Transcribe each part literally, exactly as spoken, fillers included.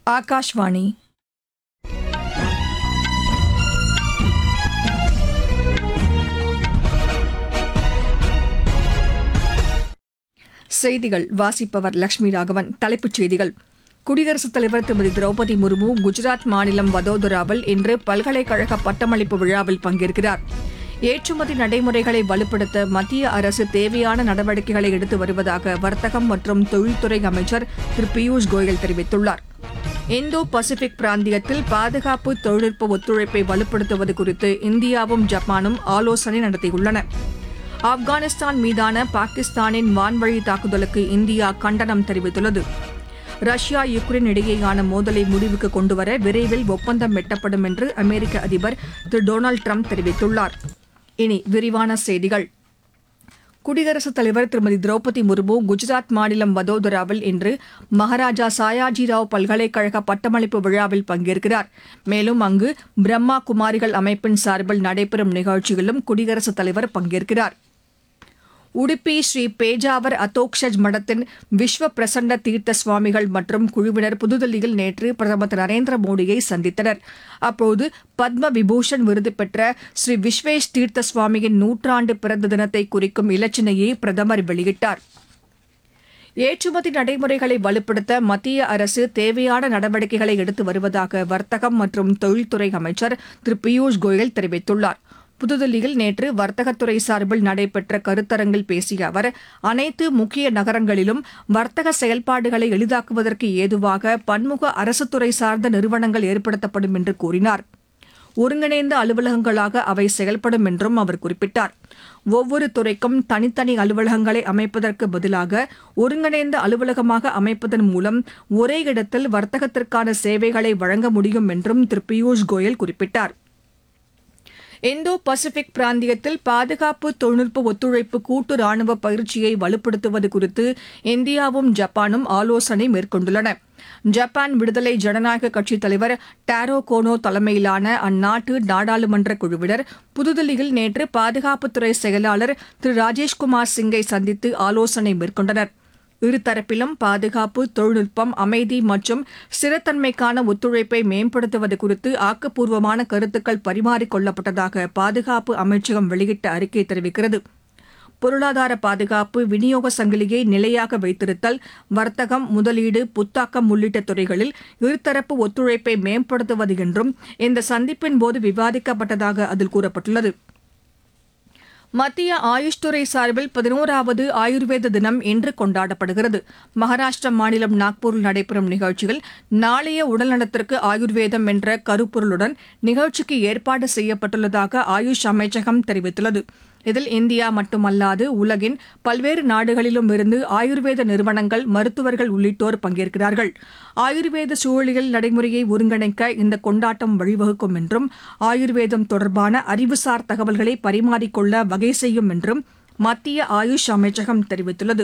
ஆகாஷ்வாணி. செய்திகள் வாசிப்பவர் லட்சுமி ராகவன். தலைப்புச் செய்திகள்: குடியரசுத் தலைவர் திருமதி திரௌபதி முர்மு குஜராத் மாநிலம் வதோதராவில் இன்று பல்கலைக்கழக பட்டமளிப்பு விழாவில் பங்கேற்கிறார். ஏற்றுமதி நடைமுறைகளை வலுப்படுத்த மத்திய அரசு தேவையான நடவடிக்கைகளை எடுத்து வருவதாக வர்த்தகம் மற்றும் தொழில்துறை அமைச்சர் திரு பியூஷ் கோயல் தெரிவித்துள்ளார். இந்தோ பசிபிக் பிராந்தியத்தில் பாதுகாப்பு தொழில்நுட்ப ஒத்துழைப்பை வலுப்படுத்துவது குறித்து இந்தியாவும் ஜப்பானும் ஆலோசனை நடத்தியுள்ளன. ஆப்கானிஸ்தான் மீதான பாகிஸ்தானின் வான்வழி தாக்குதலுக்கு இந்தியா கண்டனம் தெரிவித்துள்ளது. ரஷ்யா யுக்ரைன் இடையேயான மோதலை முடிவுக்கு கொண்டுவர விரைவில் ஒப்பந்தம் எட்டப்படும் என்று அமெரிக்க அதிபர் திரு டொனால்டு ட்ரம்ப் தெரிவித்துள்ளார். இனி விரிவான செய்திகள். குடியரசுத் தலைவர் திருமதி திரௌபதி முர்மு குஜராத் மாநிலம் வதோதராவில் இன்று மகாராஜா சாயாஜிராவ் பல்கலைக்கழக பட்டமளிப்பு விழாவில் பங்கேற்கிறார். மேலும் அங்கு பிரம்மா குமாரிகள் அமைப்பின் சார்பில் நடைபெறும் நிகழ்ச்சியிலும் குடியரசுத் தலைவர் பங்கேற்கிறார். உடுப்பி ஸ்ரீ பேஜாவர் அத்தோக்ஷஜ் மடத்தின் விஸ்வ பிரசன்ன தீர்த்த சுவாமிகள் மற்றும் குழுவினர் புதுதில்லியில் நேற்று பிரதமர் திரு நரேந்திர மோடியை சந்தித்தனர். அப்போது பத்ம விபூஷன் விருது பெற்ற ஸ்ரீ விஸ்வேஷ் தீர்த்த சுவாமியின் நூற்றாண்டு பிறந்த தினத்தை குறிக்கும் இலச்சினையை பிரதமர் வெளியிட்டார். ஏற்றுமதி நடைமுறைகளை வலுப்படுத்த மத்திய அரசு தேவையான நடவடிக்கைகளை எடுத்து வருவதாக வர்த்தகம் மற்றும் தொழில்துறை அமைச்சர் திரு பியூஷ் கோயல் தெரிவித்துள்ளார். புதுதில்லியில் நேற்று வர்த்தகத்துறை சார்பில் நடைபெற்ற கருத்தரங்கில் பேசிய அவர், அனைத்து முக்கிய நகரங்களிலும் வர்த்தக செயல்பாடுகளை எளிதாக்குவதற்கு ஏதுவாக பன்முக அரசுத்துறை சார்ந்த நிறுவனங்கள் ஏற்படுத்தப்படும் என்று கூறினார். ஒருங்கிணைந்த அலுவலகங்களாக அவை செயல்படும் என்றும் அவர் குறிப்பிட்டார். ஒவ்வொரு துறைக்கும் தனித்தனி அலுவலகங்களை அமைப்பதற்கு பதிலாக ஒருங்கிணைந்த அலுவலகமாக அமைப்பதன் மூலம் ஒரே இடத்தில் வர்த்தகத்திற்கான சேவைகளை வழங்க முடியும் என்றும் திரு பியூஷ் கோயல் குறிப்பிட்டார். இந்தோ பசிபிக் பிராந்தியத்தில் பாதுகாப்பு தொழில்நுட்ப ஒத்துழைப்பு கூட்டு ராணுவ பயிற்சியை வலுப்படுத்துவது குறித்து இந்தியாவும் ஜப்பானும் ஆலோசனை மேற்கொண்டுள்ளன. ஜப்பான் விடுதலை ஜனநாயக கட்சித் தலைவர் டாரோ கோனோ தலைமையிலான அந்நாட்டு நாடாளுமன்ற குழுவினர் புதுதில்லியில் நேற்று பாதுகாப்புத்துறை செயலாளர் திரு ராஜேஷ்குமார் சிங்கை சந்தித்து ஆலோசனை மேற்கொண்டனர். இருதரப்பிலும் பாதுகாப்பு, தொழில்நுட்பம், அமைதி மற்றும் ஸ்திரத்தன்மைக்கான ஒத்துழைப்பை மேம்படுத்துவது குறித்து ஆக்கப்பூர்வமான கருத்துக்கள் பரிமாறிக் கொள்ளப்பட்டதாக பாதுகாப்பு அமைச்சகம் வெளியிட்ட அறிக்கை தெரிவிக்கிறது. பொருளாதார பாதுகாப்பு, விநியோக சங்கிலியை நிலையாக வைத்திருத்தல், வர்த்தகம், முதலீடு, புத்தாக்கம் உள்ளிட்ட துறைகளில் இருதரப்பு ஒத்துழைப்பை மேம்படுத்துவது என்றும் இந்த சந்திப்பின் போது விவாதிக்கப்பட்டதாக அதில் கூறப்பட்டுள்ளது. மத்திய ஆயுஷ் துறை சார்பில் பதினோராவது ஆயுர்வேத தினம் இன்று கொண்டாடப்படுகிறது. மகாராஷ்டிர மாநிலம் நாக்பூரில் நடைபெறும் நிகழ்ச்சியில் நாளைய உடல்நலத்திற்கு ஆயுர்வேதம் என்ற கருப்பொருளுடன் நிகழ்ச்சிக்கு ஏற்பாடு செய்யப்பட்டுள்ளதாக ஆயுஷ் அமைச்சகம் தெரிவித்துள்ளது. இதில் இந்தியா மட்டுமல்லாது உலகின் பல்வேறு நாடுகளிலும் இருந்து ஆயுர்வேத நிறுவனங்கள், மருத்துவர்கள் உள்ளிட்டோர் பங்கேற்கிறார்கள். ஆயுர்வேத சூழலியல் நடைமுறையை ஒருங்கிணைக்க இந்த கொண்டாட்டம் வழிவகுக்கும் என்றும் ஆயுர்வேதம் தொடர்பான அறிவுசார் தகவல்களை பரிமாறிக்கொள்ள வகை செய்யும் என்றும் மத்திய ஆயுஷ் அமைச்சகம் தெரிவித்துள்ளது.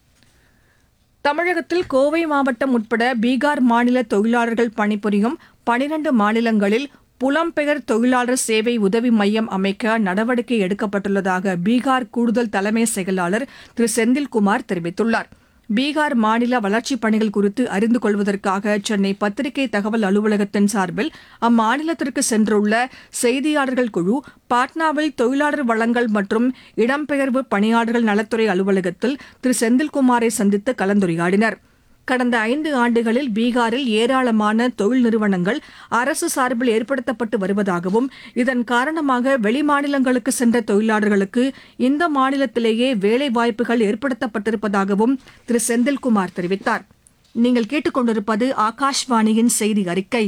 தமிழகத்தில் கோவை மாவட்டம் உட்பட பீகார் மாநில தொழிலாளர்கள் பணிபுரியும் பனிரண்டு மாநிலங்களில் புலம்பெயர் தொழிலாளர் சேவை உதவி மையம் அமைக்க நடவடிக்கை எடுக்கப்பட்டுள்ளதாக பீகார் கூடுதல் தலைமை செயலாளர் திரு செந்தில்குமார் தெரிவித்துள்ளார். பீகார் மாநில வளர்ச்சிப் பணிகள் குறித்து அறிந்து கொள்வதற்காக சென்னை பத்திரிகை தகவல் அலுவலகத்தின் சார்பில் அம்மாநிலத்திற்கு சென்றுள்ள செய்தியாளர்கள் குழு பாட்னாவில் தொழிலாளர் வளங்கள் மற்றும் இடம்பெயர்வு பணியாளர்கள் நலத்துறை அலுவலகத்தில் திரு செந்தில்குமாரை சந்தித்து கலந்துரையாடினர். கடந்த ஐந்து ஆண்டுகளில் பீகாரில் ஏராளமான தொழில் நிறுவனங்கள் அரசு சார்பில் ஏற்படுத்தப்பட்டு வருவதாகவும் இதன் காரணமாக வெளிமாநிலங்களுக்கு சென்ற தொழிலாளர்களுக்கு இந்த மாநிலத்திலேயே வேலை வாய்ப்புகள் ஏற்படுத்தப்பட்டிருப்பதாகவும் திரு செந்தில்குமார் தெரிவித்தார். நீங்கள் கேட்டுக்கொண்டிருப்பது ஆகாஷ்வாணியின் செய்தி அறிக்கை.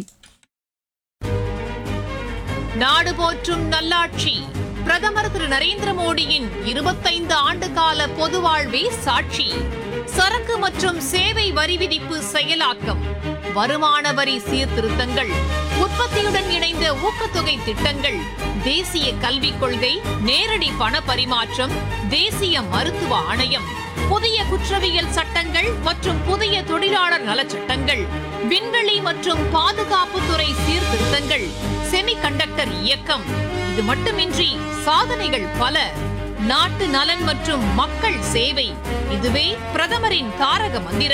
நாடு போற்றும் நல்லாட்சி பிரதமர் திரு நரேந்திர மோடியின் இருபத்தைந்து ஆண்டு கால பொது வாழ்வே சாட்சி. சரக்கு மற்றும் சேவை வரி விதிப்பு செயலாக்கம், வருமான வரி சீர்திருத்தங்கள், உற்பத்தியுடன் இணைந்த ஊக்கத்தொகை திட்டங்கள், தேசிய கல்விக் கொள்கை, நேரடி பண பரிமாற்றம், தேசிய மருத்துவ ஆணையம், புதிய குற்றவியல் சட்டங்கள் மற்றும் புதிய தொழிலாளர் நலச்சட்டங்கள், விண்வெளி மற்றும் பாதுகாப்புத்துறை சீர்திருத்தங்கள், செமிகண்டக்டர் இயக்கம். இது மட்டுமின்றி சாதனைகள் பல. நாட்டு நலன் மற்றும் மக்கள் சேவை, இதுவே பிரதமரின் தாரக மந்திரம்.